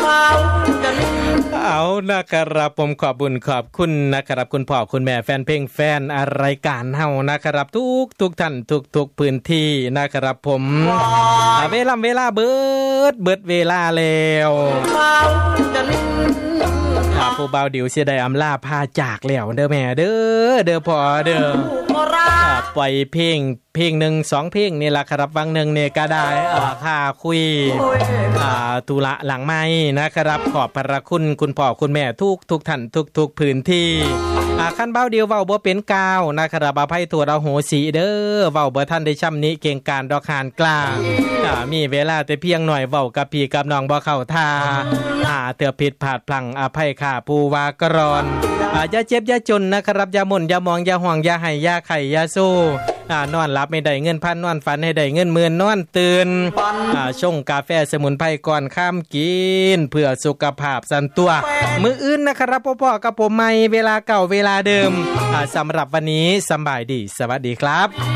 เอานะครับผมขอบบุญขอบคุณนะครับคุณพ่อคุณแม่แฟนเพลงแฟนรายการเฮานะครับทุกท่านทุกพื้นที่นะครับผมเวลาเบิดเวลาแล้วผู้บ่าวดิวสิได้อำลาพาจากแล้วเด้อแม่เด้อพ่อเด้อปล่อยเพลงนึง2เพลงนี่ล่ะครับวังนึงเนี่ยก็ได้ค่าคุยตุละหลังไม้นะครับขอบพระคุณคุณพ่อคุณแม่ทุกท่านทุกพื้นที่คันบ่าวดิวเว้าบ่เป็นกาวนะครับอภัยโทษอโหสิเด้อเว้าบ่ทันได้ช่ำนี้เก่งการดอกหานกล้ามีเวลาแต่เพียงหน่อยเว้ากับพี่กับน้องบ่เข้าท่าเตือผิดพลาดพลั้งอภัยข้าผู้ว่ากรอนอย่าเจ็บอย่าจนนะครับอย่าหม่นอย่ามองอย่าห่วงอย่าให้อย่าไข่อย่าสู้นอนหลับไม่ได้เงินพันนอนฝันให้ได้เงินหมื่นนอนตื่นชงกาแฟสมุนไพรก่อนข้ามกินเพื่อสุขภาพสันตัวมื้ออื่นนะครับพ่อๆกับผมใหม่เวลาเก่าเวลาเดิมสำหรับวันนี้สบายดีสวัสดีครับ